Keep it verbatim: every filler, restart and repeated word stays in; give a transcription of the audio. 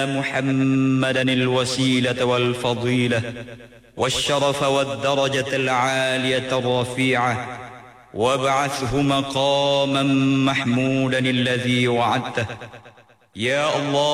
محمدا الوسيلة والفضيلة والشرف والدرجة العالية الرفيعة، وابعثه مقاما محمودا الذي وعدته. يا الله